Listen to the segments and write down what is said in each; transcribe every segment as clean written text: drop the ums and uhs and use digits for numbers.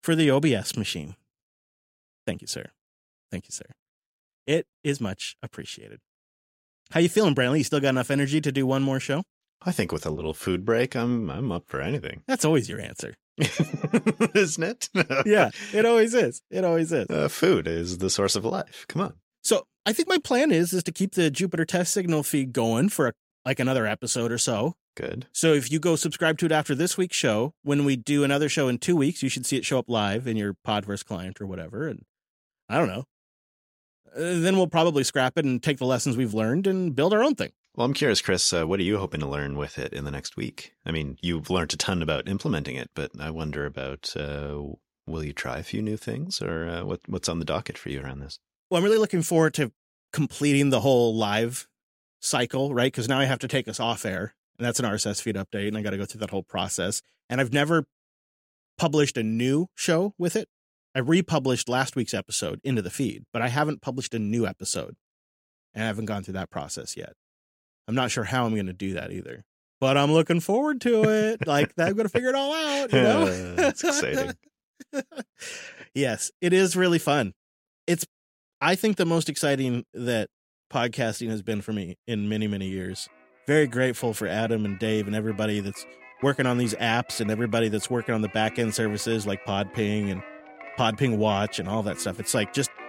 for the OBS machine. Thank you, sir. Thank you, sir. It is much appreciated. How you feeling, Brantley? You still got enough energy to do one more show? I think with a little food break, I'm up for anything. That's always your answer. Isn't it? Yeah, it always is. It always is. Food is the source of life. Come on. So I think my plan is to keep the Jupiter Test Signal feed going for another episode or so. Good. So if you go subscribe to it after this week's show, when we do another show in 2 weeks, you should see it show up live in your Podverse client or whatever. And I don't know. Then we'll probably scrap it and take the lessons we've learned and build our own thing. Well, I'm curious, Chris, what are you hoping to learn with it in the next week? I mean, you've learned a ton about implementing it, but I wonder about, will you try a few new things, or what's on the docket for you around this? Well, I'm really looking forward to completing the whole live cycle, right? Because now I have to take us off air, and that's an RSS feed update, and I got to go through that whole process. And I've never published a new show with it. I republished last week's episode into the feed, but I haven't published a new episode, and I haven't gone through that process yet. I'm not sure how I'm going to do that either, but I'm looking forward to it. Like, I'm going to figure it all out, you know? That's exciting. Yes, it is really fun. It's, I think, the most exciting that podcasting has been for me in many, many years. Very grateful for Adam and Dave and everybody that's working on these apps and everybody that's working on the back-end services like Podping and Podping Watch and all that stuff. It's like just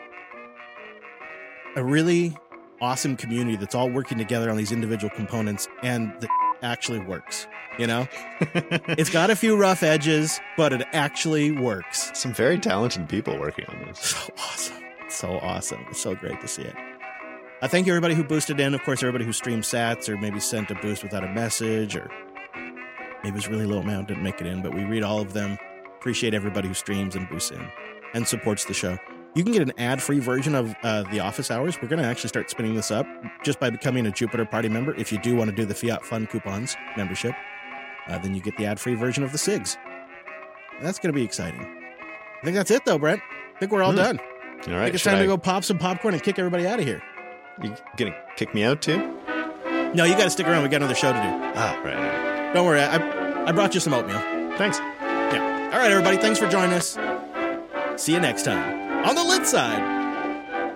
a really awesome community that's all working together on these individual components, and the actually works, you know? It's got a few rough edges, but it actually works. Some very talented people working on this. So awesome. So awesome. It's so great to see it. I thank everybody who boosted in. Of course, everybody who streamed sats or maybe sent a boost without a message, or maybe it was really low amount, didn't make it in, but we read all of them. Appreciate everybody who streams and boosts in and supports the show. You can get an ad-free version of the office hours. We're going to actually start spinning this up just by becoming a Jupiter Party member. If you do want to do the Fiat Fun Coupons membership, then you get the ad-free version of the SIGs. That's going to be exciting. I think that's it, though, Brent. I think we're all done. All right. I think it's time to go pop some popcorn and kick everybody out of here. You going to kick me out, too? No, you got to stick around. We got another show to do. Ah, right. Don't worry. I brought you some oatmeal. Thanks. Yeah. All right, everybody. Thanks for joining us. See you next time on the Lit Side.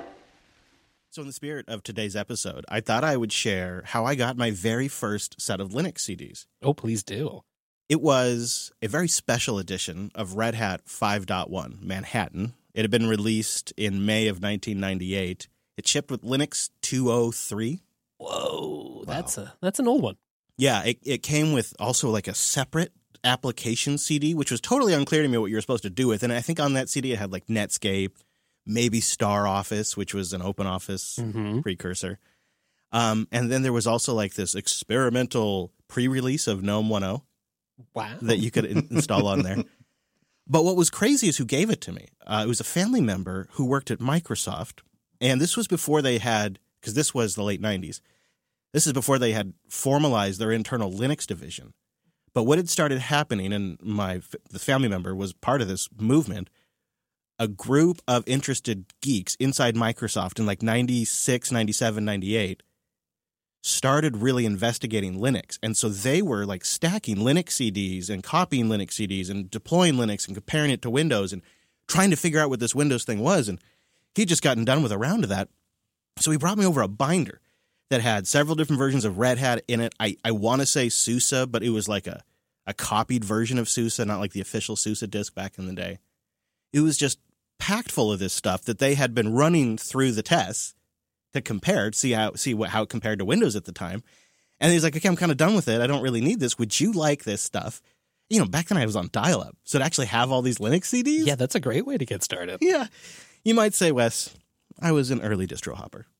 So in the spirit of today's episode, I thought I would share how I got my very first set of Linux CDs. Oh, please do. It was a very special edition of Red Hat 5.1 Manhattan. It had been released in May of 1998. It shipped with Linux 2.03. Whoa, that's an old one. Yeah, it came with also like a separate application CD, which was totally unclear to me what you were supposed to do with. And I think on that CD it had like Netscape, maybe Star Office, which was an open office precursor. And then there was also like this experimental pre-release of GNOME 1.0 that you could install on there. But what was crazy is who gave it to me. It was a family member who worked at Microsoft. And this was before they had, because this was the late 90s, this is before they had formalized their internal Linux division. But what had started happening, and the family member was part of this movement, a group of interested geeks inside Microsoft in like 96, 97, 98 started really investigating Linux. And so they were like stacking Linux CDs and copying Linux CDs and deploying Linux and comparing it to Windows and trying to figure out what this Windows thing was. And he'd just gotten done with a round of that. So he brought me over a binder that had several different versions of Red Hat in it. I want to say SUSE, but it was like a copied version of SUSE, not like the official SUSE disk back in the day. It was just packed full of this stuff that they had been running through the tests to compare, to see how it compared to Windows at the time. And he's like, okay, I'm kind of done with it. I don't really need this. Would you like this stuff? You know, back then I was on dial-up, so to actually have all these Linux CDs. Yeah, that's a great way to get started. Yeah. You might say, Wes, I was an early distro hopper.